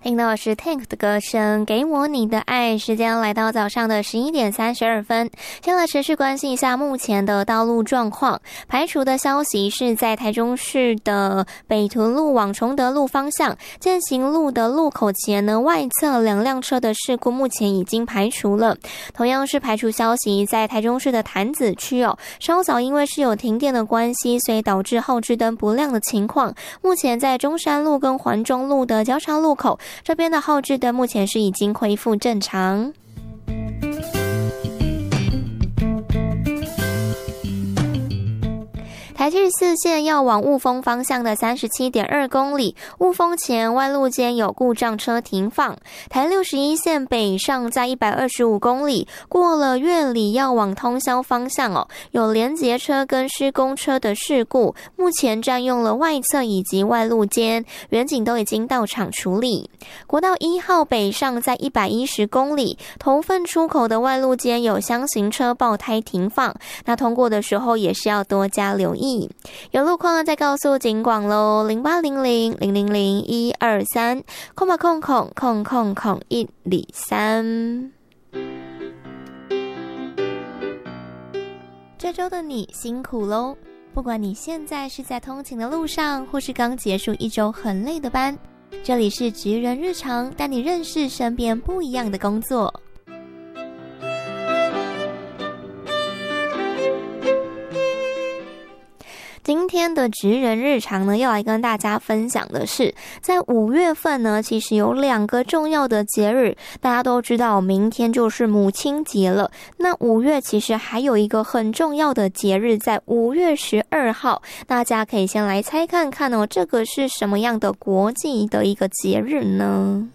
听到的是 Tank 的歌声，给我你的爱。时间来到早上的11点32分，先来持续关心一下目前的道路状况。排除的消息是在台中市的北屯路往崇德路方向健行路的路口前呢，外侧2辆车的事故目前已经排除了。同样是排除消息，在台中市的潭子区稍早因为是有停电的关系，所以导致后置灯不亮的情况。目前在中山路跟环中路的交叉路口这边的后置灯目前是已经恢复正常。台至4线要往雾峰方向的 37.2 公里，雾峰前外路间有故障车停放。台61线北上在125公里，过了月里要往通霄方向有连结车跟施工车的事故，目前占用了外侧以及外路间，员警都已经到场处理。国道1号北上在110公里，头份出口的外路间有厢型车爆胎停放，那通过的时候也是要多加留意。有路况再告诉警广咯，0800000123，123。这周的你辛苦咯，不管你现在是在通勤的路上，或是刚结束一周很累的班，这里是职人日常，带你认识身边不一样的工作。今天的职人日常呢，要来跟大家分享的是，在5月份呢，其实有2个重要的节日，大家都知道，明天就是母亲节了。那5月其实还有一个很重要的节日，在5月12号，大家可以先来猜看看这个是什么样的国际的一个节日呢？